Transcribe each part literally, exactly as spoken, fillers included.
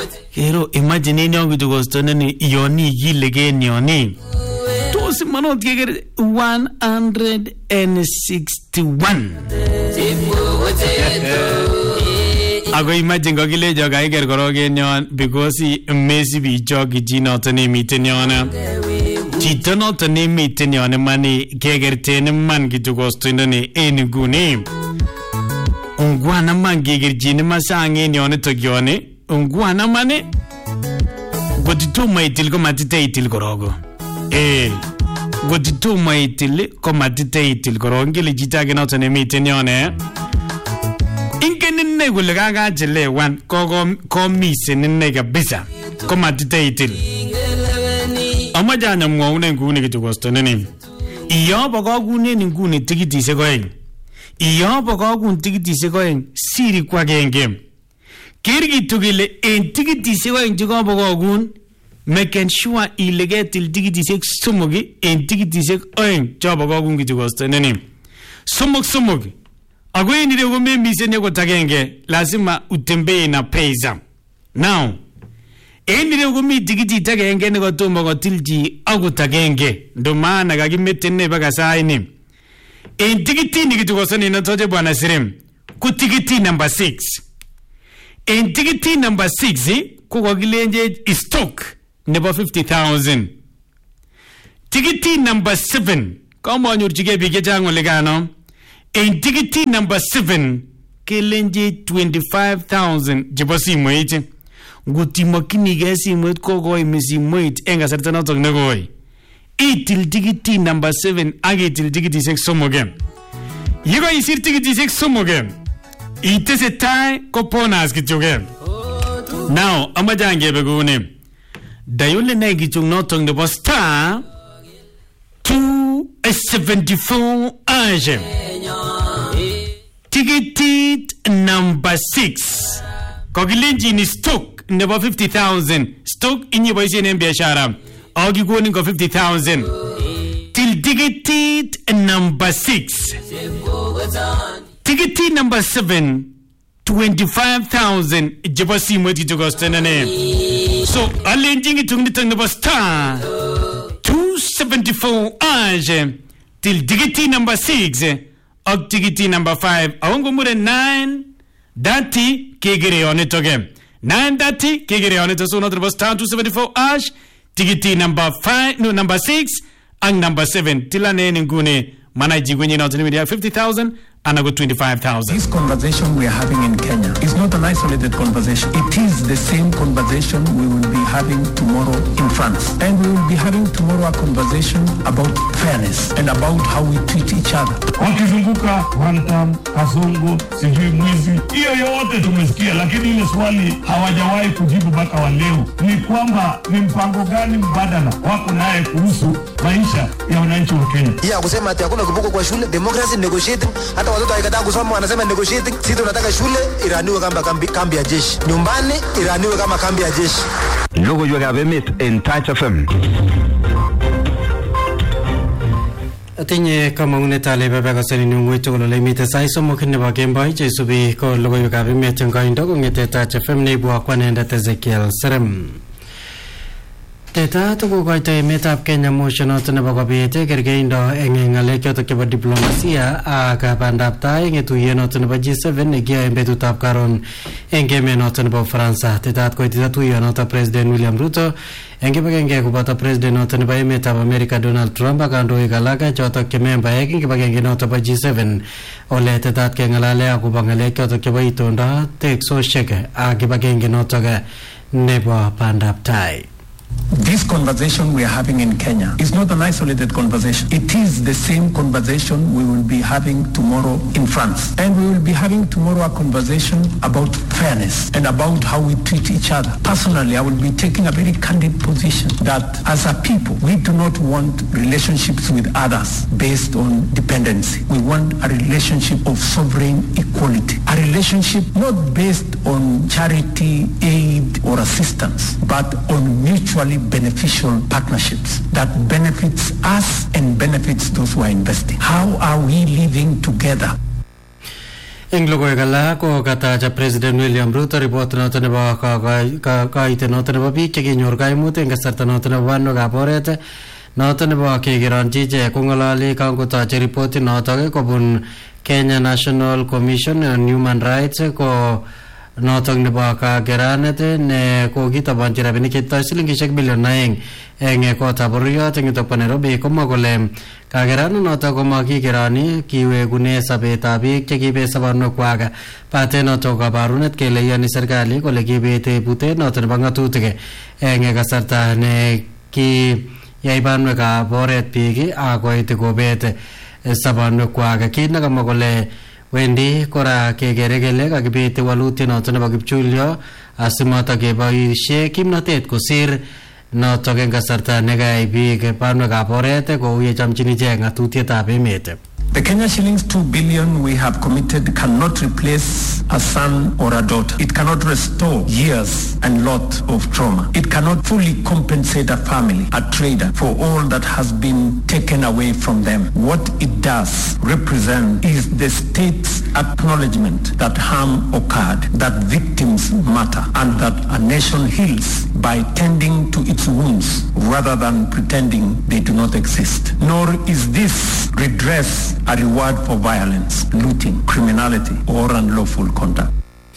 Kero imagine ni yangu tukostone ni yoni gilegen yoni. Tosi manot keger one hundred sixty-one. Ako imagine kakile joga iger korogen yon because Messi bi jogi jinoto ni miten yon. Chito noto ni miten yon mani keger tene man kitukostone ni eniguni. Ungwana man keger jini masange yon tokyone. Ungwana mane godituma itil ko matite itil korogo. Eh godituma itil ko matite itil korogo ngile jita genoto ne miten yone. Inkenine gulgaga jele wan ko ko mise nne kabisa ko matite itil. Amaja nyam ngone ngune kitukostone ni. Iyo bako gune ngune tikiti se koen. Iyo bako gun tikiti se koen siri kwa genge. Kirgi tugile en tikiti se koen jiko bako gun making sure illegatil tikiti se sumogi en tikiti se koen jo bako gun kitukostone ni. Sumok sumogi. Agwe ni de me mise ne ko tagenge lazima utembee na pesa. Now eni de mi tikiti tagenge ne ko tumbo ko tilji agu tagenge ndo maana gagimetene baka saini. En tikiti ni kitukostone na toje bwana Sirem ku tikiti number six. En tikiti number six eh, kuko gilenje stock nebo fifty thousand. Tikiti number seven kama wanyurchige bige jango legano. En tikiti number seven kelenje twenty-five thousand jebo simoit. Nguti makini ge simoit koko imi simoit enga sarita notok negoi. Itil tikiti number seven agi itil tikiti six somoge. Yigo isir tikiti six somoge. Itese tai koponas kichoge. Now amajange begune. Dayole na gichung notok nebo star two seventy-four age. Ticket number six. Kogilenji ni stock nebo fifty thousand. Stock inye boisi ne biashara. Ogi goni ko fifty thousand. Till ticket number six. Ticket number seven. twenty-five thousand. Jebasi mweti tukostene ne. So alenjingi tungitang nebo star two seventy-four age. Till ticket number six. Og tikiti number five. Awongo mure nine. Dati kegere on it again. Nine dati kegere on it. So another was star two seventy-four ash. Tikiti number five. No, number six. And number seven. Tilane ngune. Manaji gwenye na utanimidi fifty thousand. And I got twenty-five thousand. This conversation we are having in Kenya is not an isolated conversation. It is the same conversation we will be having tomorrow in France. And we will be having tomorrow a conversation about fairness and about how we treat each other. Wakizunguka wantam, kasongo, sijui mwizi. Iyo yote tumesikia, lakini ile swali hawajawahi kujibu mpaka wa leo. Ni kwamba ni mpango gani mbadala wako naye kuhusu maisha ya wananchi wa Kenya. Ya kusema ati hakuna kibuko kwa shule, democracy negotiating, hata watoto wakikataa kusoma wanasema negotiating. Sisi tunataka shule iraniwe kama kambi, kambi ya jeshi. Nyumbani iraniwe kama kambi ya jeshi. Logo yu agabemit in Touch F M. Atinye kama unetale bebe kasani ni umweto kolo lemite saiso mokine ba gemba ije subi ko logo yu agabemit yung kain dogo ngete Touch F M ne buwa kwa nenda Ezekiel Serem. Teta tuko kwa ito emetap Kenya motion oto na bakabiyete kergeindo enge ngalekyo to kiba diplomasia aga bandaptai ngetuyen oto na ba G seven negia embetutap karon enge men oto na ba Fransa. Teta at ko ito tuyon oto President William Ruto enge bagenge kubata President oto na ba emetap America Donald Trump agando ikalaga choto kememba enge bagenge oto ba G seven ole teta at ke ngalale akuba ngalekyo to kiba itonda tekso sheke agi bagenge oto ga nebo bandaptai. This conversation we are having in Kenya is not an isolated conversation. It is the same conversation we will be having tomorrow in France. And we will be having tomorrow a conversation about fairness and about how we treat each other. Personally, I will be taking a very candid position that as a people, we do not want relationships with others based on dependency. We want a relationship of sovereign equality. A relationship not based on charity, aid, or assistance, but on mutual beneficial partnerships that benefits us and benefits those who are investing. How are we living together? Eng logoiwek alak ko katacha President William Ruto report noton nebo kaitet noton nebo biik chekinyor kaimutik eng kasarta noton nebo banwekab oret noton nebo kekeronji ichek kong'ololi kangotoche reportit notok kobun Kenya National Commission on Human Rights ko notok nebo kakeranet ne kokitabanchi rabinik chetoi silingishek bilion aeng eng kotab bororiot eng yutok bo Nairobi komwa kole kakeranet notok komakikeroni kiwekune sobetab biik chekibet sobonwekwak bate notok kabarunet kele iyoni serikali kole kibet butet notok nebo ng'atutik eng kasarta ne ki yai banwekab oret biik akoit kobet sobonwekwak. Kit nekamwa kole wendi kora kekere kele kakibete walutiet noton nebo kipchulyo asimata keboisie kimnotet kosir notok eng kasarta nekayai biik banwekab oret kou yechamchin ichek ng'atutietab emet. The Kenya shillings two billion we have committed cannot replace a son or a daughter. It cannot restore years and lot of trauma. It cannot fully compensate a family, a trader, for all that has been taken away from them. What it does represent is the state's acknowledgement that harm occurred, that victims matter, and that a nation heals by tending to its wounds rather than pretending they do not exist. Nor is this redress a reward for violence, looting, criminality, or unlawful conduct.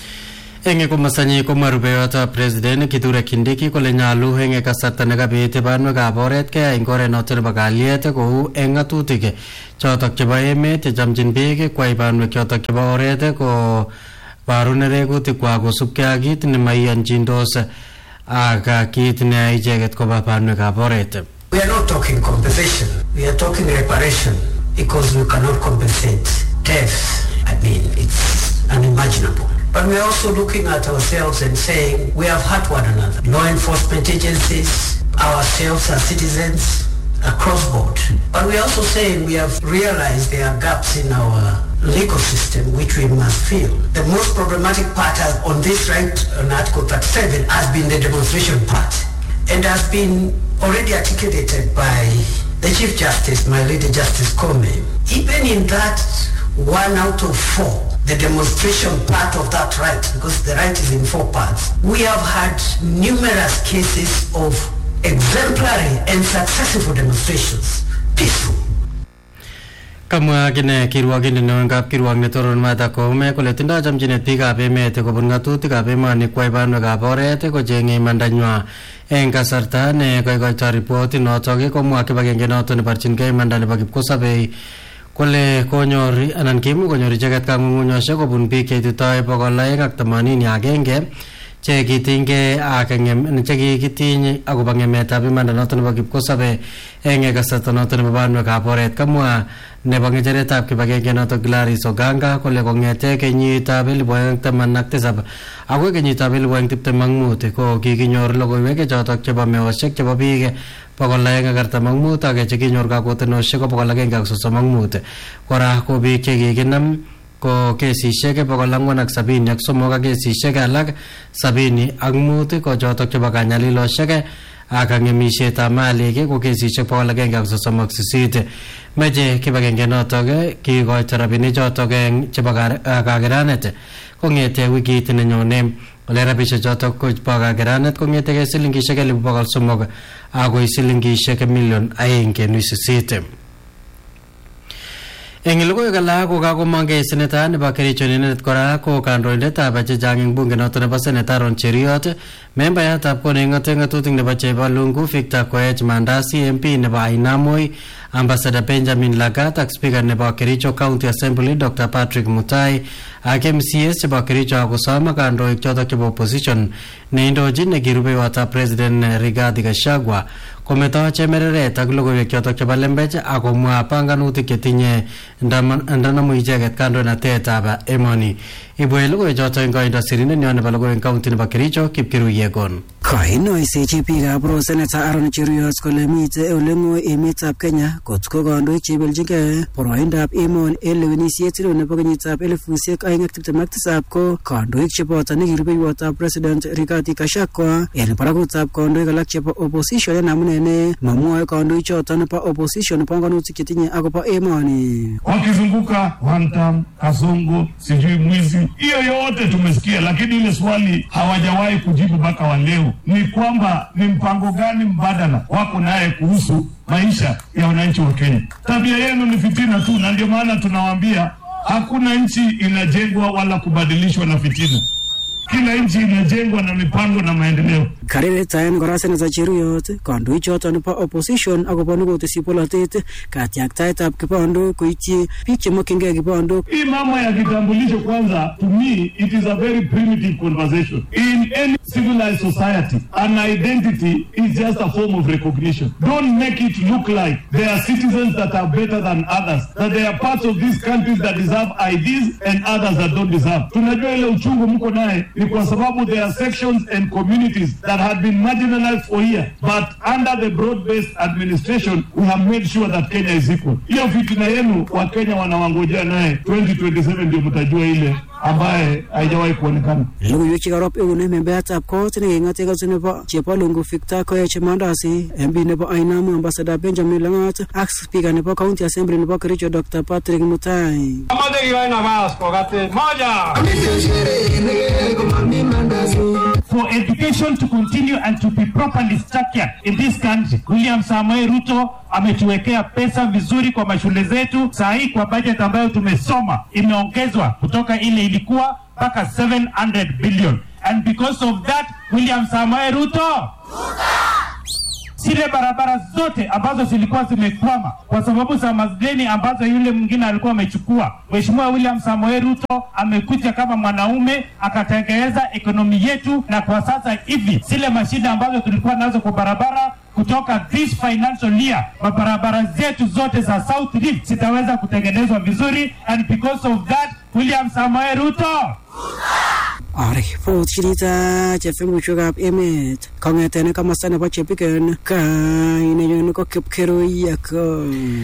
Enge kumasanyi komwa rubeyotab President Kithure Kindiki kole nyalu enge kasarta nekabete banwekab oret keyai eng oret noto nebo kalyet kou eng ng'atutik chotok chebo emet chechamchin biik kwai banwek chotok chebo oret ko baru nerekutikwak kosubkei ak kit nemaiyonchindos ak kit neyoe icheket koba banwekab oret. We are not talking compensation, we are talking reparation. Because we cannot compensate death. I mean, it's unimaginable. But we are also looking at ourselves and saying we have hurt one another. Law enforcement agencies, ourselves as citizens, across board. But we are also saying we have realized there are gaps in our legal system which we must fill. The most problematic part on this right on Article thirty-seven has been the demonstration part and has been already articulated by the Chief Justice, my Lady Justice Comey. Even in that one out of four, the demonstration part of that right, because the right is in four parts, we have had numerous cases of exemplary and successful demonstrations, peaceful. Kamwa kine kirwagindet neo eng kapkirwok netoron Martha Koome kole tindoi chamchinet biikab emet kobun ng'atutikab emoni kwai banwekab oret kocheng'e imandanywa eng kasarta ne koikoito ripotit notok komwa kibagenge notok neborchingei imanda nebo kipkosabei kole konyor anan kimu konyor icheket kang'ung'unyoshek kobun biik cheititoi bokol aeng ak themanini agenge chekitinygei ak chekikitiny akobo ng'emetab imanda notok nebo kipkosabei eng kasarta notok nebo banwekab oret. Kamwa nebo ng'echeretab kibagenge notok Gladys Oganga kole kong'ete kenyitab elibu aeng ak taman ak tisab akoi kenyitab elibu aeng tiptem ak mut ko kikinyor logoiwek chotok chebo meoshek chebo biik bokol aeng ak artam ak mut ak chekinyor kakotenoshek ko bokol agenge ak sosom ak mut. Kora ko biik chekikinam ko kesishek bokol ang'wan ak sabini ak somok ak kesishek alak sabini ak mut ko chotok chebo kanyaliloshek ak ng'emishetab malik ko kesishek bokol agenge ak sosom ak sisit. Meche kibagenge notok kikoito rabinik chotok chebo kakeranet kong'ete wikit nenyone. Ole rabishek chotok ko bo kakeranet kong'etegei silingishek elibu bokol somok akoi silingishek milion aeng kenuch sisit. Eng logoiwek alak ko kakomongkei seneta nebo Kericho inendet kora ko kandoindetab chechang eng bunge noto nebo Seneta Aaron Cheriot, membayatab kot neing'ote ng'atutik nebo Chepalungu Victor Koech Mandasi, M P nebo Ainamoi Ambassador Benjamin Lagat ak Speaker nebo Kericho County Assembly Doctor Patrick Mutai ak M C S chebo Kericho akosom kandoik chotok chebo opposition neindochin nekirubeyotab President Rigathi Gachagua kometo chemereret ak logoiwek chotok chebo lembech akomwa panganutik chetinye ndanamu icheket kandoinatetab emoni. Ibwe logoiwek chotok eng koindo sirindet nyo nebo logoiwek county nebo Kericho Kipkirui Yegon. Kainoisechi biikab Rose Senator Aaron Cheruiyot kole mitei ole ng'oi emetab Kenya kotko kandoik cheibeljingei boroindab emoni eng lewenisiet nebo kenyitab elifusiek aeng ak tiptem ak tisab ko kandoik cheboto nekirubeiwotab President Rigathi Gachagua eng barakutab kandoik alak chebo opposition en amune ne mamwoe kandoichoto nebo opposition panganutik chetinye akobo emoni. Wakizunguka one term, Kasongo, sijui mwizi, hiyo yote tumesikia, lakini ile swali hawajawahi kujibu mpaka wa leo ni kwamba ni mpango gani mbadala wako naye kuhusu maisha ya wananchi wa Kenya. Tabia yenu ni fitina tu, na ndio maana tunawaambia hakuna nchi inajengwa wala kubadilishwa na fitina. Kila nchi inajengwa na mipango na maendeleo. Karire taen kora Senator Cheruiyot kandoichoto nebo opposition akobo nekotesi polatet katiaktaetab kibondo koityi biik chemokyingei kibondo. Hii mambo ya kitambulisho kwanza, to me it is a very primitive conversation. In any civilized society, an identity is just a form of recognition. Don't make it look like there are citizens that are better than others, that there are parts of these countries that deserve I Ds and others that don't deserve. Tunajua ile uchungu mko naye ni kwa sababu there are sections and communities that had been marginalized for years, but under the broad-based administration we have made sure that Kenya is equal. Hiyo fitina yenu wa Kenya wanawangojea naye twenty twenty-seven ndio mtajua ile ambaye haijawahi kuonekana. Logoiwek chekarop eune membeatab kot neking'ate kotu nebo Chepalungu Victor Koech Mandasi, M P nebo Ainamu Ambassador Benjamin Langat ak Speaker nebo County Assembly nebo Kericho Doctor Patrick Mutai. For education to continue and to be properly structured in this country, William Samoei Ruto ametuwekea pesa vizuri kwa mashule zetu. Saa hii kwa budget ambayo tumesoma imeongezwa kutoka ile ilikuwa mpaka seven hundred billion. And because of that, William Samoei Ruto zile barabara zote ambazo zilikuwa zimekwama kwa sababu za madeni ambazo yule mwingine alikuwa amechukua, Mheshimiwa William Samoei Ruto amekuja kama mwanaume akatengeneza ekonomi yetu, na kwa sasa hivi zile mashida ambazo tulikuwa nazo kwa barabara kutoka this financial year, barabara zetu zote za South Rift zitaweza kutengenezwa vizuri. And because of that, William Samoei Ruto Ari pot shirita chefemu chugap emet kongeten komasta nebo Chepigen kainenyon ko Kipkerui yako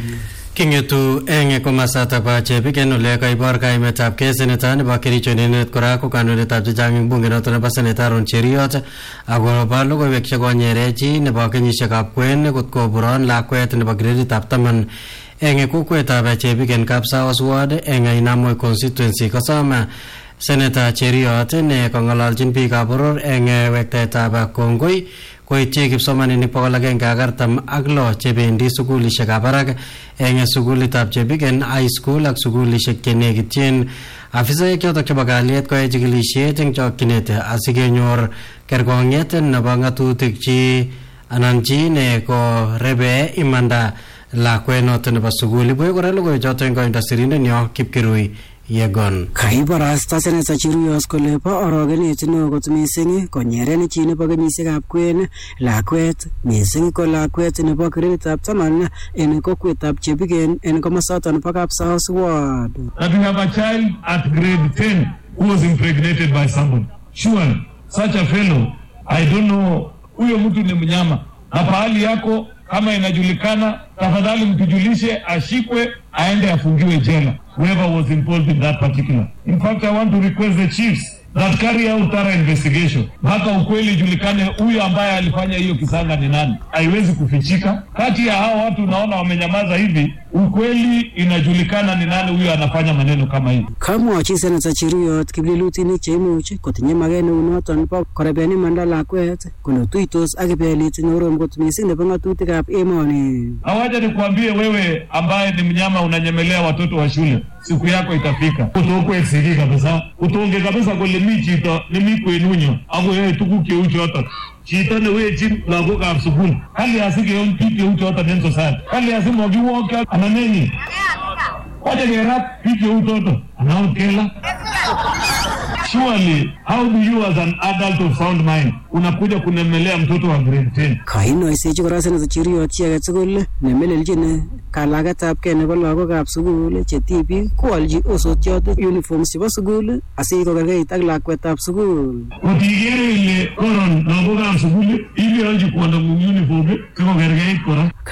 Kingetu eng komasta bo Chepigen ole kaibor kaimetab Senator nebo Kericho nenet kora ko kandoindetab chechang eng bunge noto nebo Senator Aaron Cheruiyot ako ba logoiwek chekonyerechi nebo kenyisiekab kwen kotko buron lakwet nebo greditab taman eng kokwetab Chepigen Kapsawas Ward eng Ainamoi constituency kosoma Senator Cheruiyot ne kong'ololjin biikab boror eng wektaetab kongoi koityi kipsomaninik bokol agenge ak artam ak lo chebendi sukulishekab barak eng sukulitab Chepigen High School ak sukulishek chenekityin. Afisaek chotok chebo kalyet koyoe chikilisiet eng chokchinet asikenyor kerkong'et nebo ng'atutik chi anan chi ne ko rebe imanda lakwet noto nebo sukul. Ibwe kora logoiwek choto eng koindo sirindenyo Kipkirui Yegon. Kaibarasta Senator Cheruiyot kole bo orogenet neo kot mising konyeren chi nebo kenyisiekab kwen lakwet mising ko lakwet nebo greditab taman en kokwetab Chepigen en komosato nebo Kapsawas Ward. That we have a child at grade ten who was impregnated by someone. Sure, such a fellow, I don't know, huyo mtu ni mnyama. Na pahali yako kama inajulikana, tafadhali mtujulishe, ashikwe, aende afungiwe jela, whoever was involved in that particular. In fact, I want to request the chiefs that carry out thorough investigation. Mpaka ukweli julikane huyo ambaye alifanya hiyo kisanga ni nani. Haiwezi kufichika. Kati ya hao watu unaona wamenyamaza hivi, ukweli inajulikana ni nani huyo anafanya maneno kama hivi. Kamwachi Senator Cheruiyot kiplelutinik cheimuch kotinye maket neunoton nebo koreben imanda lakwet konotuitos ak kibelit neorom kot mising nebo ng'atutikab emoni. Hawaja nikwambie wewe ambaye ni mnyama unanyemelea watoto wa shule, siku yako itafika. Utokwe eksiki kabisa. Utonge kabisa kole mi chito ni mi kwenunyo ako yoe tuguk cheu choto. Chito ne wechin lagokab sukul kali asike yon biik cheu choto en society. Kali asimo kiwoka ananeni. Wacha gerat biik cheu choto anaokela. Surely, how do you as an adult of sound mind unakuja kunemelea mtoto wa grade ten? Kainoisechi kora Senator Cheruiyot chi age tugul nemeleljin kalagetabkei nebo lagokab sukul che tipik koalji osotiot uniforms chebo sukul asikokerkeit ak lakwetab sukul. Kotigere ile koron lagokab sukul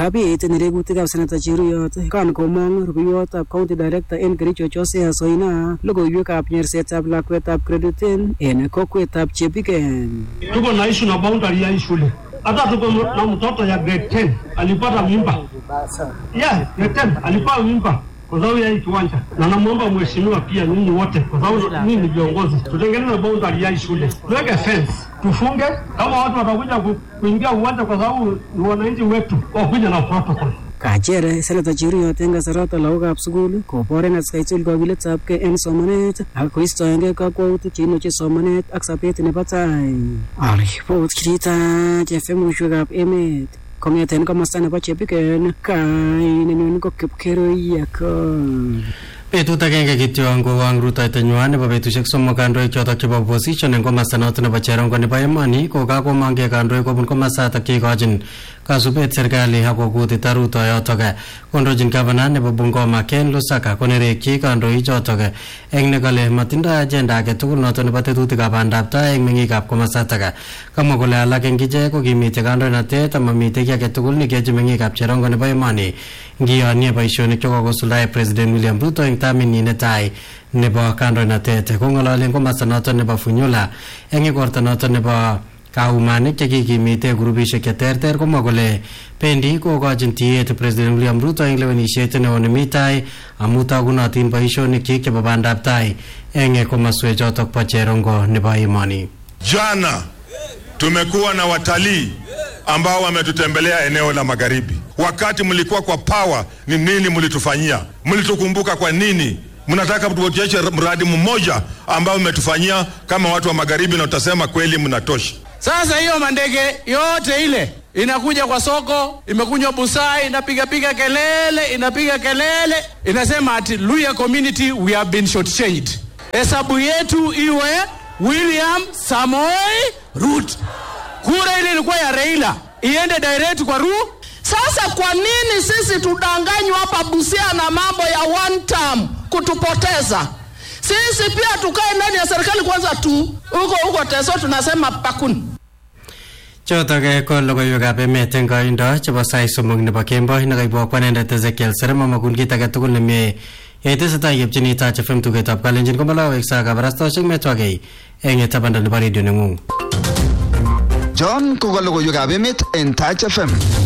Kabit nerekutikab Senator Cheruyot kan komong rubeiwotab County Director en Kericho Josea Soina logoiwekab nyersetab lakwetab Crediten en kokwetab Chebigen. Tuko na issue na boundary ya shule. Hata tuko na mtoto ya grade ten alipata mimba. Yeah, grade ten alipata mimba kwa sababu ya hii kiwanja. Na namuomba mheshimiwa pia ninyi wote kwa sababu mimi ni viongozi. Tutengeneze boundary ya shule. Tuweke fence. Tufunge kama watu watakuja kuingia uwanja kwa sababu ni wananchi wetu wakuja na protocol. Kachere Senator Cheruyot en kasarata lagokab sukul kobor en atkaitugul kakiletabkei en somanet ak koistoengei kakwautik cheinoche somanet ak sobet nebo tai. Aripot Kirita chefemushwekab emet kong'eten komosta nebo Chebigen kainenyun ko Kipkeroiyak. Betut agenge kityo ngowang rutoitonywan nebo betusiek somok kandoik chotok chebo opposition en komasta noton nebo Cherongo nebo Emoni ko kakomangei kandoik kobun komasatak cheikochin kasubet serikali ak kokutita rutoyotok. Kondochin gavana nebo Bungoma Ken Lusaka konerekyi kandoik chotok eng nekale matindoi agenda age tugul noton nebo tetutikab bandab tai eng meng'ikab komasatak. Kamwa kole alak eng ichek ko kimitei kandoinatet amamitei ki age tugul nekeyochi meng'ikab Cherongo nebo Emoni ngiyonye boisionik chekokosuldae President William Ruto eng taminyi netai nebo kandoinatet. Kong'ololi eng komasta noton nebo Funyula eng igorta noton nebo kaumanik chekikimite grupishek cheterter komwa kole pendi kokochin tiyet President William Ruto eng lewenisiet neo nemi tai amu tagunotin boisionik chik chebo bandab tai eng komaswek chotok bo Cherongo nebo Emoni. Jana tumekuwa na watalii ambao wametutembelea eneo la magharibi. Wakati mlikuwa kwa power, ni nini mlitufanyia? Mlitukumbuka kwa nini? Mnataka tuwachie mradi mmoja ambao umetufanyia kama watu wa magharibi na utasema kweli mnatosha. Sasa hiyo mandege yote ile inakuja kwa soko, imekunywa busai, inapiga piga kelele, inapiga kelele, inasema ati Luya community we have been shortchanged. Hesabu yetu iwe William Samoei Ruto. Kura ile ilikuwa ya Raila, iende direct kwa Ruto. Sasa kwa nini sisi tudanganywa hapa Busia na mambo ya one term kutupoteza? Sisi pia tukae ndani ya serikali kwanza tu. Huko huko teso tunasema pakun. Chotok ko logoiwekab emet eng koindo chebo sait somok nebo kemboi nekaibwa kwanendet Ezekiel Serem amakun kit age tugul nemie yetesetai kepchini Taach F M tugetab Kalenjin komalawek sa kabarastoshek metwagei eng tabanda nebo radio neng'ung. John ko logoiwekab emet en Taach F M.